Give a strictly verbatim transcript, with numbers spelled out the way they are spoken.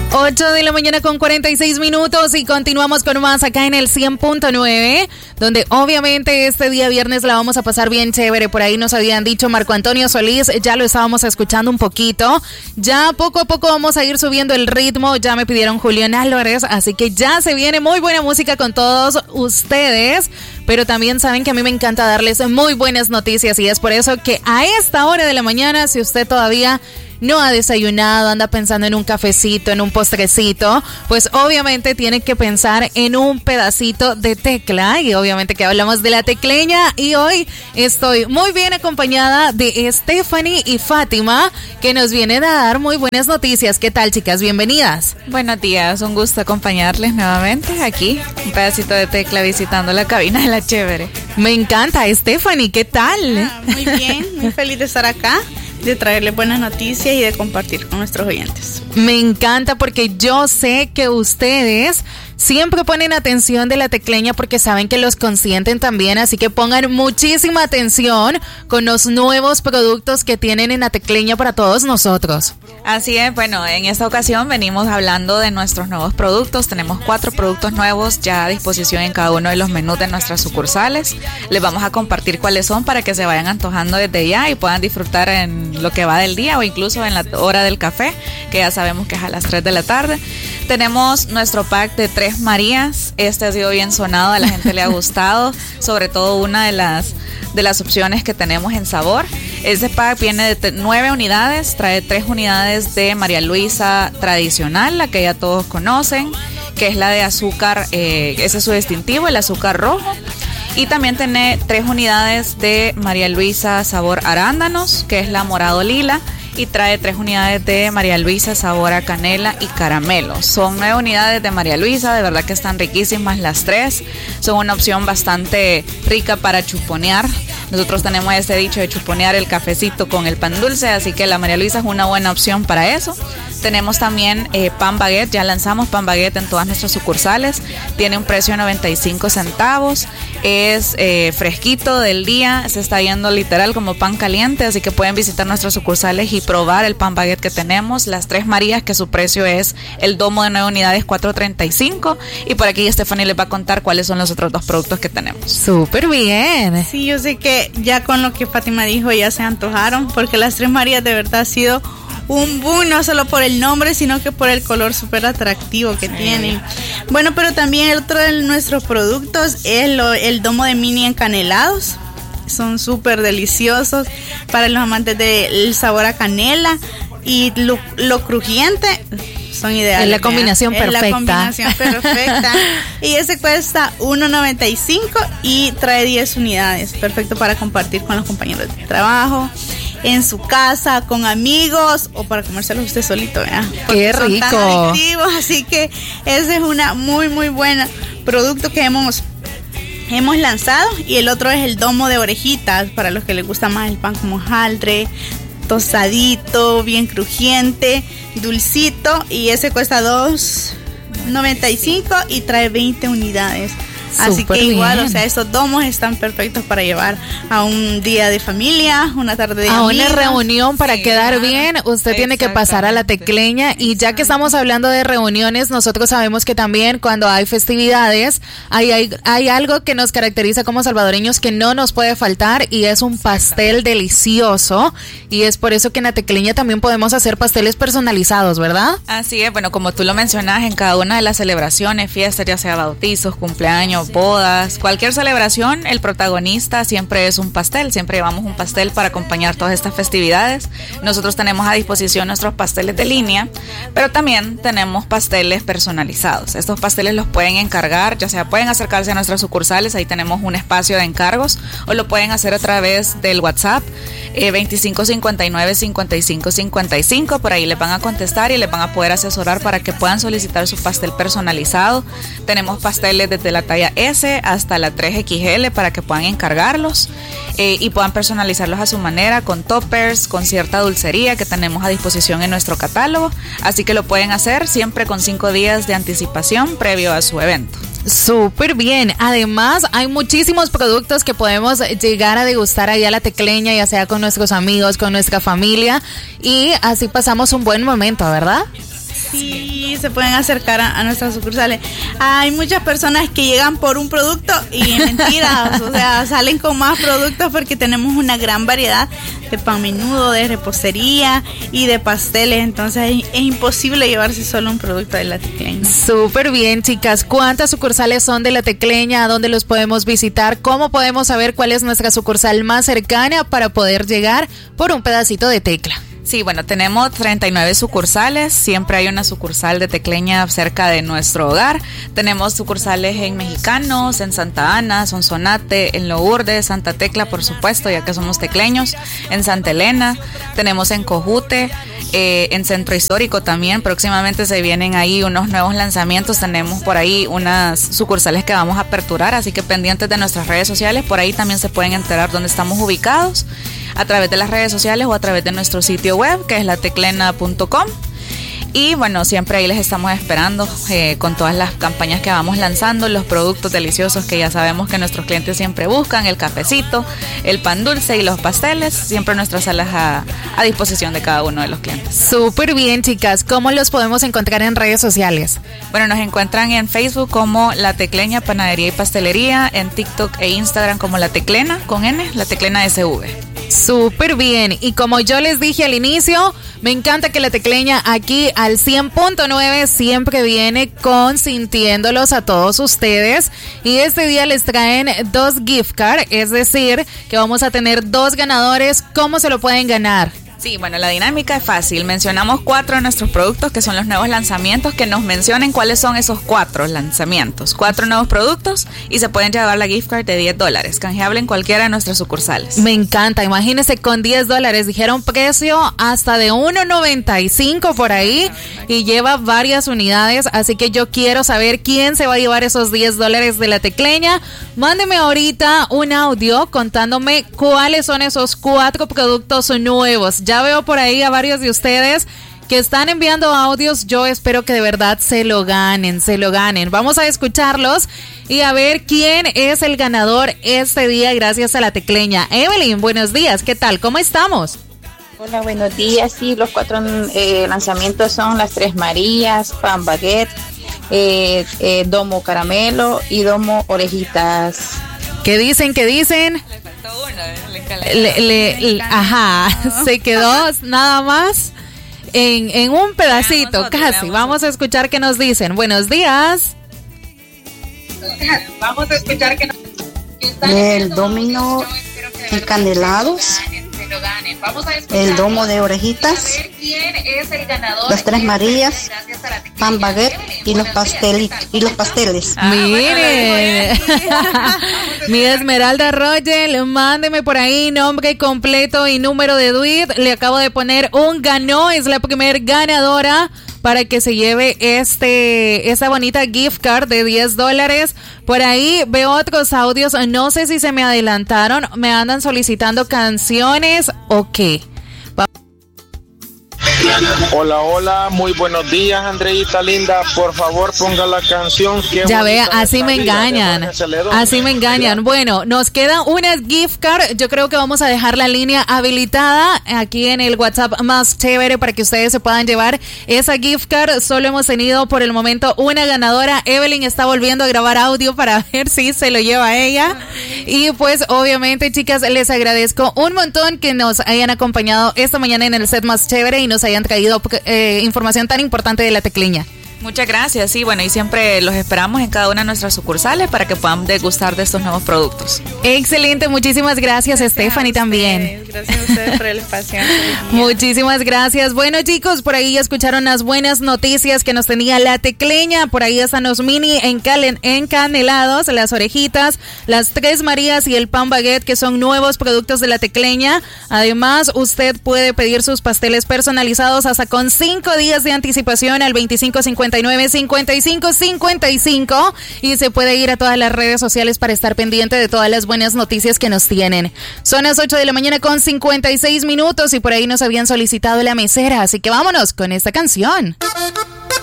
ocho de la mañana con cuarenta y seis minutos y continuamos con más acá en el cien punto nueve, donde obviamente este día viernes la vamos a pasar bien chévere. Por ahí nos habían dicho Marco Antonio Solís, ya lo estábamos escuchando un poquito. Ya poco a poco vamos a ir subiendo el ritmo, ya me pidieron Julián Álvarez, así que ya se viene muy buena música con todos ustedes. Pero también saben que a mí me encanta darles muy buenas noticias y es por eso que a esta hora de la mañana, si usted todavía no ha desayunado, anda pensando en un cafecito, en un postrecito, pues obviamente tiene que pensar en un pedacito de tecla y obviamente que hablamos de la tecleña y hoy estoy muy bien acompañada de Stephanie y Fátima que nos vienen a dar muy buenas noticias. ¿Qué tal, chicas? Bienvenidas. Buenos días, un gusto acompañarles nuevamente aquí, un pedacito de tecla visitando la cabina de la chévere. Me encanta. Stephanie, ¿qué tal? Ah, muy bien, muy feliz de estar acá, de traerles buenas noticias y de compartir con nuestros oyentes. Me encanta porque yo sé que ustedes siempre ponen atención de la tecleña porque saben que los consienten también, así que pongan muchísima atención con los nuevos productos que tienen en la tecleña para todos nosotros. Así es, bueno, en esta ocasión venimos hablando de nuestros nuevos productos. Tenemos cuatro productos nuevos ya a disposición en cada uno de los menús de nuestras sucursales. Les vamos a compartir cuáles son para que se vayan antojando desde ya y puedan disfrutar en lo que va del día o incluso en la hora del café, que ya sabemos que es a las tres de la tarde. Tenemos nuestro pack de tres Marías. Este ha sido bien sonado, a la gente le ha gustado, sobre todo una de las de las opciones que tenemos en sabor. Este pack viene de nueve unidades, trae tres unidades de María Luisa tradicional, la que ya todos conocen, que es la de azúcar, eh, ese es su distintivo, el azúcar rojo. Y también tiene tres unidades de María Luisa sabor arándanos, que es la morado lila. Y trae tres unidades de María Luisa sabor a canela y caramelo. Son nueve unidades de María Luisa, de verdad que están riquísimas las tres. Son una opción bastante rica para chuponear. Nosotros tenemos este dicho de chuponear el cafecito con el pan dulce, así que la María Luisa es una buena opción para eso. Tenemos también eh, pan baguette, ya lanzamos pan baguette en todas nuestras sucursales. Tiene un precio de noventa y cinco centavos. Es eh, fresquito del día, se está yendo literal como pan caliente, así que pueden visitar nuestras sucursales y probar el pan baguette que tenemos. Las tres Marías, que su precio es el domo de nueve unidades, cuatro treinta y cinco. Y por aquí Stephanie les va a contar cuáles son los otros dos productos que tenemos. Súper bien. Sí, yo sé que ya con lo que Fátima dijo ya se antojaron, porque las tres Marías de verdad ha sido un boom, no solo por el nombre, sino que por el color súper atractivo que sí tienen. Bueno, pero también otro de nuestros productos es lo, el domo de mini encanelados. Son súper deliciosos para los amantes del sabor a canela y lo, lo crujiente. Son ideales. Es la combinación ¿verdad? perfecta. Es la combinación perfecta. Y ese cuesta uno noventa y cinco y trae diez unidades. Perfecto para compartir con los compañeros de trabajo, en su casa, con amigos o para comérselos usted solito, ¿verdad? Qué rico. Son tan adictivos, así que ese es una muy muy buena producto que hemos hemos lanzado. Y el otro es el domo de orejitas para los que les gusta más el pan como hojaldre, tostadito, bien crujiente, dulcito, y ese cuesta dos noventa y cinco y trae veinte unidades. Así Súper que igual, bien. o sea, esos domos están perfectos para llevar a un día de familia, una tarde de a amigos. una reunión para Sí, quedar claro. bien, usted tiene que pasar a la tecleña. Y ya que estamos hablando de reuniones, nosotros sabemos que también cuando hay festividades hay, hay, hay algo que nos caracteriza como salvadoreños que no nos puede faltar y es un pastel delicioso, y es por eso que en la tecleña también podemos hacer pasteles personalizados, ¿verdad? Así es, bueno, como tú lo mencionas, en cada una de las celebraciones, fiestas, ya sea bautizos, cumpleaños, bodas, cualquier celebración, el protagonista siempre es un pastel. Siempre llevamos un pastel para acompañar todas estas festividades. Nosotros tenemos a disposición nuestros pasteles de línea, pero también tenemos pasteles personalizados. Estos pasteles los pueden encargar, ya sea pueden acercarse a nuestras sucursales, ahí tenemos un espacio de encargos, o lo pueden hacer a través del WhatsApp eh, veinticinco cincuenta y nueve cincuenta y cinco cincuenta y cinco. Por ahí les van a contestar y les van a poder asesorar para que puedan solicitar su pastel personalizado. Tenemos pasteles desde la talla S hasta la tres equis ele para que puedan encargarlos eh, y puedan personalizarlos a su manera, con toppers, con cierta dulcería que tenemos a disposición en nuestro catálogo. Así que lo pueden hacer siempre con cinco días de anticipación previo a su evento. Súper bien. Además, hay muchísimos productos que podemos llegar a degustar allá a la tecleña, ya sea con nuestros amigos, con nuestra familia, y así pasamos un buen momento, ¿verdad? Sí, se pueden acercar a, a nuestras sucursales. Hay muchas personas que llegan por un producto y mentiras, o sea, salen con más productos porque tenemos una gran variedad de pan menudo, de repostería y de pasteles, entonces es, es imposible llevarse solo un producto de La Tecleña. Súper bien, chicas. ¿Cuántas sucursales son de La Tecleña? ¿A dónde los podemos visitar? ¿Cómo podemos saber cuál es nuestra sucursal más cercana para poder llegar por un pedacito de tecla? Sí, bueno, tenemos treinta y nueve sucursales, siempre hay una sucursal de Tecleña cerca de nuestro hogar. Tenemos sucursales en Mexicanos, en Santa Ana, Sonsonate, en Lourdes, Santa Tecla, por supuesto, ya que somos tecleños, en Santa Elena, tenemos en Cojute, eh, en Centro Histórico también. Próximamente se vienen ahí unos nuevos lanzamientos, tenemos por ahí unas sucursales que vamos a aperturar, así que pendientes de nuestras redes sociales, por ahí también se pueden enterar dónde estamos ubicados, a través de las redes sociales o a través de nuestro sitio web, que es la teclena punto com. Y bueno, siempre ahí les estamos esperando eh, con todas las campañas que vamos lanzando, los productos deliciosos que ya sabemos que nuestros clientes siempre buscan, el cafecito, el pan dulce y los pasteles, siempre nuestras salas a, a disposición de cada uno de los clientes. Súper bien, chicas. ¿Cómo los podemos encontrar en redes sociales? Bueno, nos encuentran en Facebook como La Tecleña Panadería y Pastelería, en TikTok e Instagram como La Teclena, con N, La Teclena S V. Súper bien, y como yo les dije al inicio, me encanta que La Tecleña aquí al cien punto nueve siempre viene consintiéndolos a todos ustedes, y este día les traen dos gift cards, es decir, que vamos a tener dos ganadores. ¿Cómo se lo pueden ganar? Sí, bueno, la dinámica es fácil. Mencionamos cuatro de nuestros productos que son los nuevos lanzamientos, que nos mencionen cuáles son esos cuatro lanzamientos. Cuatro nuevos productos y se pueden llevar la gift card de diez dólares, canjeable en cualquiera de nuestras sucursales. Me encanta, imagínense con diez dólares, dijeron precio hasta de uno noventa y cinco por ahí y lleva varias unidades, así que yo quiero saber quién se va a llevar esos diez dólares de La Tecleña. Mándeme ahorita un audio contándome cuáles son esos cuatro productos nuevos. Ya veo por ahí a varios de ustedes que están enviando audios. Yo espero que de verdad se lo ganen, se lo ganen. Vamos a escucharlos y a ver quién es el ganador este día gracias a La Tecleña. Evelyn, buenos días, ¿qué tal? ¿Cómo estamos? Hola, buenos días. Sí, los cuatro eh, lanzamientos son las Tres Marías, pan baguette, eh, eh, domo caramelo y domo orejitas. ¿Qué dicen? ¿Qué dicen? Le faltó uno, le, le, le, ajá, se quedó nada más en, en un pedacito, nosotros, casi. Vamos a escuchar qué nos dicen. Buenos días. Vamos a escuchar qué nos dicen. El domino encanelados, el domo de orejitas, las Tres Marías, pan baguette y los pasteles y los pasteles. Ah, Miren, mi Esmeralda Roger, mándeme por ahí nombre completo y número de D U I T. Le acabo de poner un ganó, es la primer ganadora para que se lleve este esta bonita gift card de diez dólares. Por ahí veo otros audios, no sé si se me adelantaron, me andan solicitando canciones o qué. Hola, hola, muy buenos días, Andreita linda, por favor ponga la canción. Ya vea, así me engañan, así me engañan. Bueno, nos quedan unas gift card, yo creo que vamos a dejar la línea habilitada aquí en el WhatsApp más chévere para que ustedes se puedan llevar esa gift card. Solo hemos tenido por el momento una ganadora. Evelyn está volviendo a grabar audio para ver si se lo lleva ella. Y pues obviamente, chicas, les agradezco un montón que nos hayan acompañado esta mañana en el set más chévere y nos hayan traído eh, información tan importante de La Tecleña. Muchas gracias, sí, bueno, y siempre los esperamos en cada una de nuestras sucursales para que puedan degustar de estos nuevos productos. Excelente, muchísimas gracias, gracias Stephanie también. Gracias a ustedes por el espacio. Muchísimas gracias. Bueno, chicos, por ahí ya escucharon las buenas noticias que nos tenía La Tecleña. Por ahí están los mini encalen, encanelados, las orejitas, las Tres Marías y el pan baguette, que son nuevos productos de La Tecleña. Además, usted puede pedir sus pasteles personalizados hasta con cinco días de anticipación al veinticinco cincuenta y nueve cincuenta y cinco cincuenta y cinco y se puede ir a todas las redes sociales para estar pendiente de todas las buenas noticias que nos tienen. Son las ocho de la mañana con cincuenta y seis minutos y por ahí nos habían solicitado la mesera, así que vámonos con esta canción.